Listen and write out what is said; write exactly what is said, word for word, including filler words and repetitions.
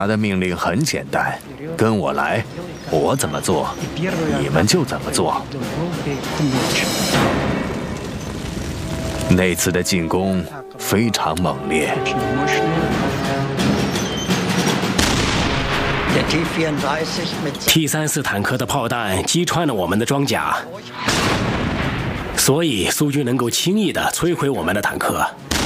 他的命令很简单，跟我来，我怎么做，你们就怎么做。那次的进攻非常猛烈。 T 三四坦克的炮弹击穿了我们的装甲，所以苏军能够轻易地摧毁我们的坦克。